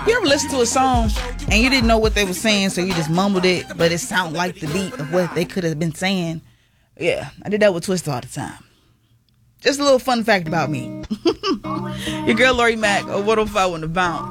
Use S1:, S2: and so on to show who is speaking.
S1: You ever listen to a song and you didn't know what they were saying, so you just mumbled it, but it sounded like the beat of what they could have been saying? Yeah, I did that with Twista all the time. Just a little fun fact about me. Your girl Lori Mack, 105 on the Bounce.